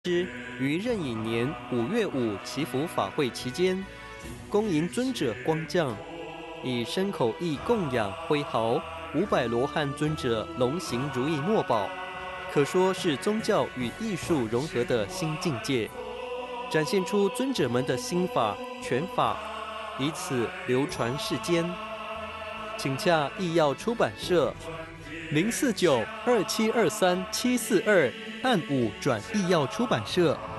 于壬寅年5月5祈福法会期间，恭迎尊者光降，以身口意供养挥毫500罗汉尊者龙行如意墨宝，可说是宗教与艺术融合的新境界，展现出尊者们的心法拳法，以此流传世间。请洽艺药出版社049-2723-742，按5转艺药出版社。